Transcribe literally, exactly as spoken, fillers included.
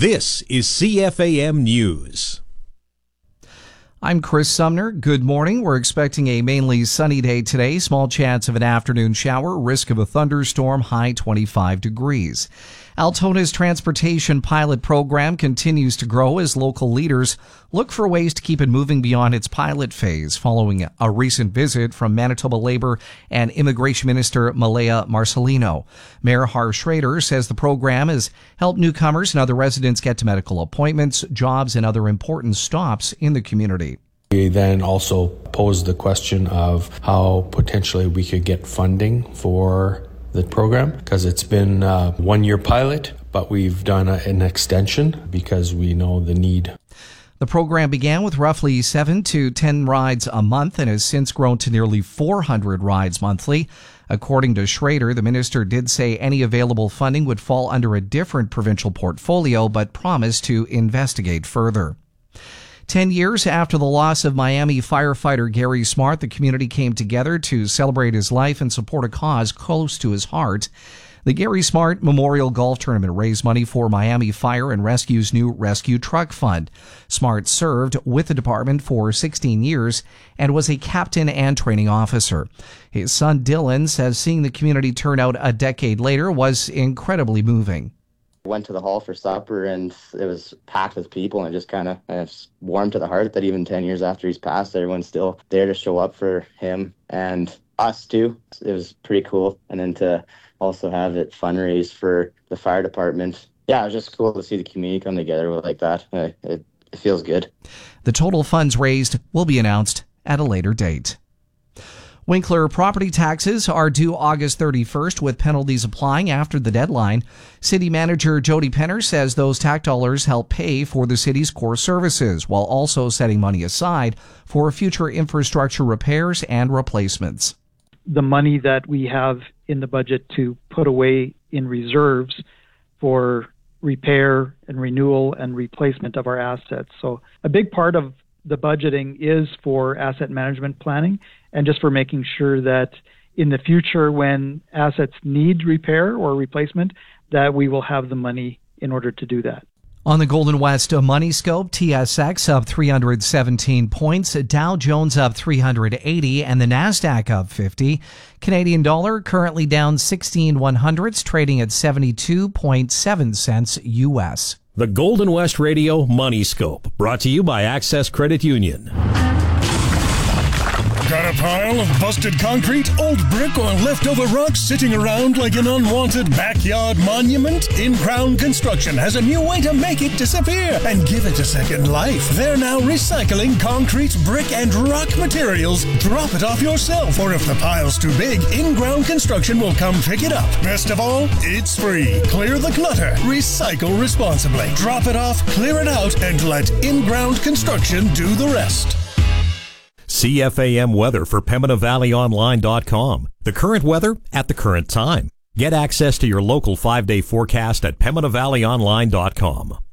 This is C F A M News. I'm Chris Sumner. Good morning. We're expecting a mainly sunny day today. Small chance of an afternoon shower. Risk of a thunderstorm. High twenty-five degrees. Altona's transportation pilot program continues to grow as local leaders look for ways to keep it moving beyond its pilot phase following a recent visit from Manitoba Labour and Immigration Minister Malaya Marcelino. Mayor Har Schrader says the program has helped newcomers and other residents get to medical appointments, jobs, and other important stops in the community. We then also posed the question of how potentially we could get funding for the program, because it's been a one-year pilot, but we've done a, an extension because we know the need. The program began with roughly seven to ten rides a month and has since grown to nearly four hundred rides monthly. According to Schrader, the minister did say any available funding would fall under a different provincial portfolio, but promised to investigate further. Ten years after the loss of Miami firefighter Gary Smart, the community came together to celebrate his life and support a cause close to his heart. The Gary Smart Memorial Golf Tournament raised money for Miami Fire and Rescue's new Rescue Truck Fund. Smart served with the department for sixteen years and was a captain and training officer. His son Dylan says seeing the community turn out a decade later was incredibly moving. Went to the hall for supper and it was packed with people, and it just kind of it's warmed to the heart that even ten years after he's passed, everyone's still there to show up for him and us too. It was pretty cool. And then to also have it fundraise for the fire department. Yeah, it was just cool to see the community come together like that. It, it, it feels good. The total funds raised will be announced at a later date. Winkler property taxes are due August thirty-first, with penalties applying after the deadline. City Manager Jody Penner says those tax dollars help pay for the city's core services, while also setting money aside for future infrastructure repairs and replacements. The money that we have in the budget to put away in reserves for repair and renewal and replacement of our assets. So a big part of the budgeting is for asset management planning and just for making sure that in the future when assets need repair or replacement, that we will have the money in order to do that. On the Golden West Money Scope, T S X up three hundred seventeen points, Dow Jones up three hundred eighty, and the NASDAQ up fifty. Canadian dollar currently down sixteen one hundredths, trading at seventy-two point seven cents U S. The Golden West Radio Money Scope, brought to you by Access Credit Union. Got a pile of busted concrete, old brick, or leftover rocks sitting around like an unwanted backyard monument? In-Ground Construction has a new way to make it disappear and give it a second life. They're now recycling concrete, brick, and rock materials. Drop it off yourself, or if the pile's too big, In-Ground Construction will come pick it up. Best of all, it's free. Clear the clutter. Recycle responsibly. Drop it off, clear it out, and let In-Ground Construction do the rest. C F A M weather for Pembina Valley Online dot com. The current weather at the current time. Get access to your local five-day forecast at Pembina Valley Online dot com.